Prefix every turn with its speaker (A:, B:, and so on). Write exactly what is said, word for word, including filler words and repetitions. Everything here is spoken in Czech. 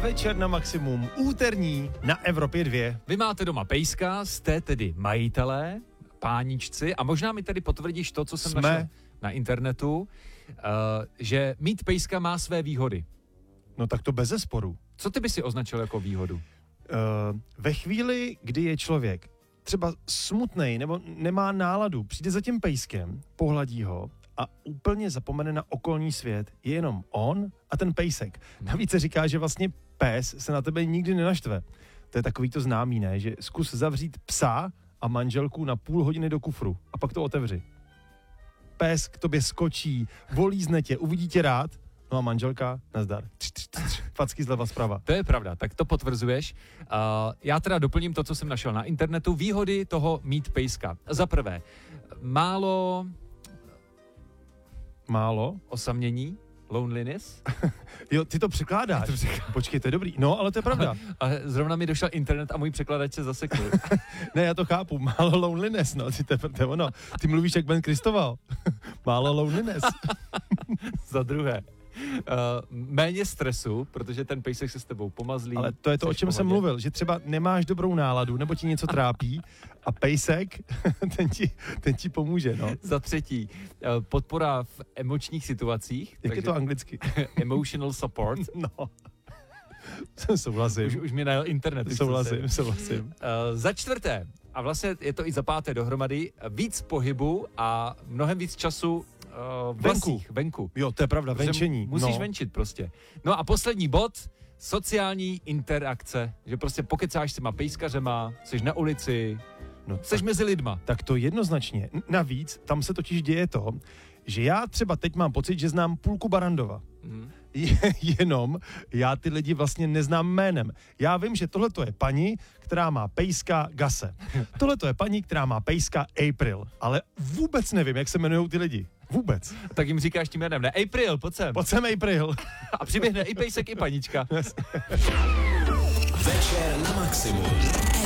A: Večer na maximum, úterní na Evropě dva.
B: Vy máte doma pejska, jste tedy majitelé, páničci a možná mi tady potvrdíš to, co jsem
A: Jsme.
B: našel na internetu, uh, že mít pejska má své výhody.
A: No tak to bezesporu.
B: Co ty by si označil jako výhodu?
A: Uh, ve chvíli, kdy je člověk třeba smutnej nebo nemá náladu, přijde za tím pejskem, pohladí ho a úplně zapomene na okolní svět. Je jenom on a ten pejsek. Navíc se říká, že vlastně pes se na tebe nikdy nenaštve. To je takový to známý, ne? Že zkus zavřít psa a manželku na půl hodiny do kufru a pak to otevři. Pes k tobě skočí, volízne tě, uvidí tě rád, no a manželka, nazdar. Facky zleva zprava.
B: To je pravda, tak to potvrzuješ. Uh, já teda doplním to, co jsem našel na internetu. Výhody toho mít pejska. Za prvé, málo
A: Málo?
B: osamění, loneliness.
A: Jo, ty to překládáš. Počkej, to je dobrý. No, ale to je pravda.
B: A zrovna mi došel internet a můj překladač se zasekl.
A: Ne, já to chápu. Málo loneliness, no. Ty, to, to je ono. Ty mluvíš jak Ben Kristoval. Málo loneliness.
B: Za druhé, uh, méně stresu, protože ten pejsek se s tebou pomazlí.
A: Ale to je to, o čem jsem mluvil, že třeba nemáš dobrou náladu, nebo ti něco trápí a pejsek, ten ti, ten ti pomůže, no.
B: Za třetí, uh, podpora v emočních situacích.
A: Jak je to anglicky?
B: Emotional support.
A: No. Souhlasím.
B: Už, už mě najel internet.
A: Souhlasím, souhlasím.
B: Uh, za čtvrté, a vlastně je to i za páté dohromady, víc pohybu a mnohem víc času uh, v
A: Venku.
B: lesích, venku.
A: Jo, to je pravda,
B: Protože
A: venčení.
B: Musíš
A: no.
B: venčit prostě. No a poslední bod, sociální interakce, že prostě pokecáš s těma pejskařema, jsi na ulici,
A: No,
B: jsi mezi lidma.
A: Tak to jednoznačně. Navíc, tam se totiž děje to, že já třeba teď mám pocit, že znám půlku Barandova.
B: Mhm.
A: Je, jenom já ty lidi vlastně neznám jménem. Já vím, že tohle je paní, která má pejska Gase. Tohle je paní, která má pejska April. Ale vůbec nevím, jak se jmenují ty lidi. Vůbec.
B: Tak jim říkáš tím jménem, ne? April, pojď sem.
A: Pojď sem, April.
B: A přiběhne i pejsek, i panička.
C: Večer na maximum.